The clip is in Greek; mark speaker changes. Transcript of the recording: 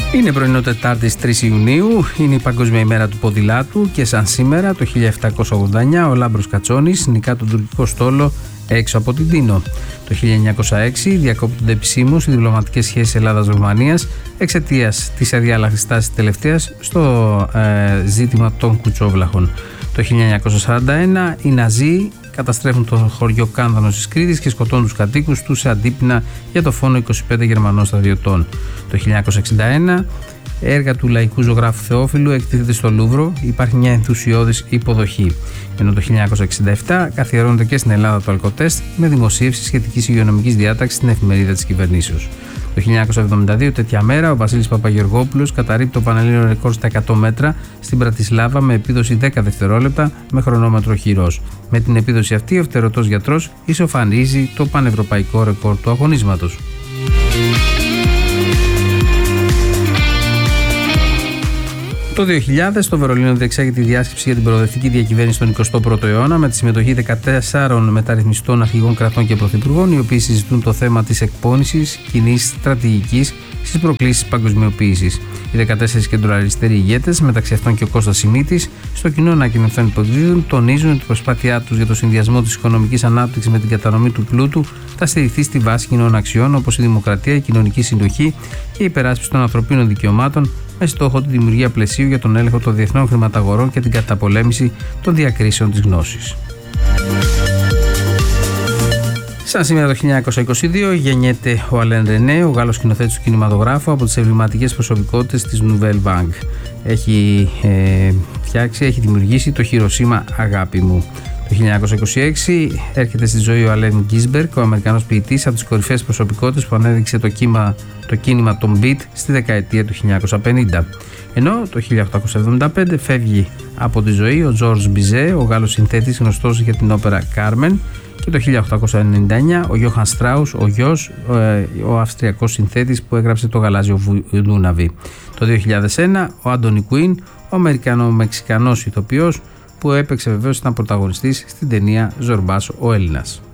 Speaker 1: Είναι πρωινό Τετάρτης 3 Ιουνίου, είναι η Παγκόσμια ημέρα του ποδηλάτου και σαν σήμερα το 1789 ο Λάμπρος Κατσόνης νικά τον τουρκικό στόλο έξω από την Τίνο. Το 1906 διακόπτονται επισήμως οι διπλωματικές σχέσεις Ελλάδας-Ρουμανίας εξαιτίας της αδιάλαχτης τάσης τελευταίας στο ζήτημα των κουτσόβλαχων. Το 1941 οι Ναζί καταστρέφουν το χωριό Κάνδανος της Κρήτης και σκοτώνουν τους κατοίκους τους σε αντίπεινα για το φόνο 25 Γερμανών στρατιωτών. Το 1961 έργα του λαϊκού ζωγράφου Θεόφιλου εκτίθεται στο Λούβρο, υπάρχει μια ενθουσιώδης υποδοχή. Ενώ το 1967 καθιερώνεται και στην Ελλάδα το αλκοτέστ με δημοσίευση σχετικής υγειονομικής διάταξης στην εφημερίδα της κυβερνήσεως. Το 1972, τέτοια μέρα, ο Βασίλης Παπαγεωργόπουλος καταρρίπτει το πανελλήνιο ρεκόρ στα 100 μέτρα στην Πρατισλάβα με επίδοση 10 δευτερόλεπτα με χρονόμετρο χειρός. Με την επίδοση αυτή, ο φτερωτός γιατρός ισοφανίζει το πανευρωπαϊκό ρεκόρ του αγωνίσματος. Το 2000 στο Βερολίνο διεξάγεται η διάσκεψη για την προοδευτική διακυβέρνηση στον 21ο αιώνα με τη συμμετοχή 14 μεταρρυθμιστών αρχηγών κρατών και πρωθυπουργών, οι οποίοι συζητούν το θέμα της εκπόνησης κοινής στρατηγικής στις προκλήσεις της παγκοσμιοποίησης. Οι 14 κεντροαριστεροί ηγέτες, μεταξύ αυτών και ο Κώστας Σιμίτης, στο κοινό ανακοινωθέν υποδίδουν, τονίζουν ότι η προσπάθειά τους για το συνδυασμό της οικονομικής ανάπτυξης με την κατανομή του πλούτου θα στηριχθεί στη βάση κοινών αξιών όπως η δημοκρατία, η κοινωνική συνοχή και η υπεράσπιση των ανθρωπίνων δικαιωμάτων, με στόχο τη δημιουργία πλαισίου για τον έλεγχο των διεθνών χρηματαγορών και την καταπολέμηση των διακρίσεων της γνώσης. Σαν σήμερα το 1922 γεννιέται ο Αλέν Ρενέ, ο Γάλλος σκηνοθέτης του κινηματογράφου, από τις εμβληματικές προσωπικότητες της Nouvelle Vague. Έχει δημιουργήσει το Χιροσίμα αγάπη μου. Το 1926 έρχεται στη ζωή ο Αλέν Γκίσμπεργκ, ο Αμερικανός ποιητής, από τις κορυφαίες προσωπικότητες που ανέδειξε το κίνημα των Beat στη δεκαετία του 1950. Ενώ το 1875 φεύγει από τη ζωή ο Τζορτζ Μπιζέ, ο Γάλλος συνθέτης γνωστός για την όπερα Κάρμεν, και το 1899 ο Γιόχαν Στράους, ο γιος, ο Αυστριακός συνθέτης που έγραψε το Γαλάζιο Δούναβι. Το 2001 ο Άντονι Κουίν, ο Αμερικανο-Μεξικανός ηθοποιός που έπαιξε βεβαίως, ήταν πρωταγωνιστής στην ταινία Ζορμπάς ο Έλληνας.